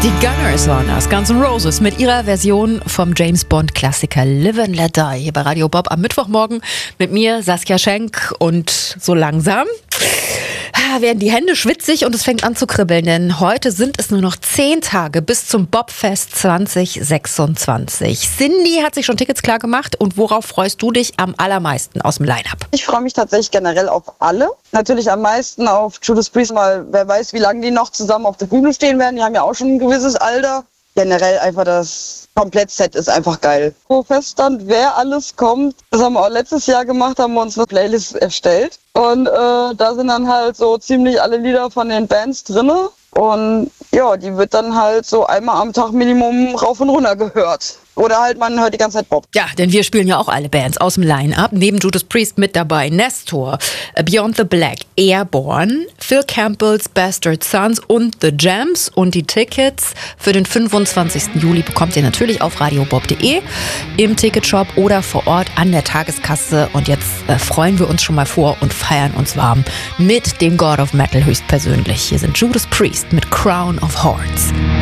Die Gunners waren das, Guns N' Roses, mit ihrer Version vom James-Bond-Klassiker Live and Let Die hier bei Radio Bob am Mittwochmorgen mit mir, Saskia Schenk, und so langsam werden die Hände schwitzig und es fängt an zu kribbeln, denn heute sind es nur noch 10 Tage bis zum Bobfest 2026. Cindy hat sich schon Tickets klar gemacht und worauf freust du dich am allermeisten aus dem Line-Up? Ich freue mich tatsächlich generell auf alle. Natürlich am meisten auf Judas Priest, weil wer weiß, wie lange die noch zusammen auf der Bühne stehen werden. Die haben ja auch schon ein gewisses Alter. Generell einfach das Komplettset ist einfach geil. Wo feststand, wer alles kommt, das haben wir auch letztes Jahr gemacht, haben wir uns eine Playlist erstellt. Und da sind dann halt so ziemlich alle Lieder von den Bands drinne. Und ja, die wird dann halt so einmal am Tag Minimum rauf und runter gehört. Oder halt man hört die ganze Zeit Bob. Ja, denn wir spielen ja auch alle Bands aus dem Line-Up. Neben Judas Priest mit dabei Nestor, Beyond the Black, Airborne, Phil Campbell's Bastard Sons und The Jams. Und die Tickets für den 25. Juli bekommt ihr natürlich auf radiobob.de, im Ticketshop oder vor Ort an der Tageskasse. Und jetzt freuen wir uns schon mal vor und feiern uns warm mit dem God of Metal höchstpersönlich. Hier sind Judas Priest mit Crown of Horns.